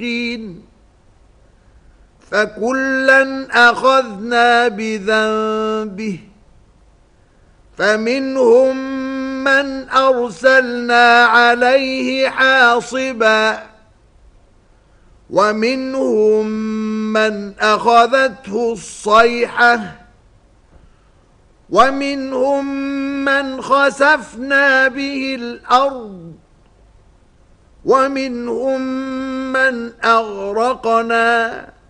المشركين فكلا أخذنا بذنبه فمنهم من أرسلنا عليه حاصبا ومنهم من أخذته الصيحة ومنهم من خسفنا به الأرض ومنهم من أغرقنا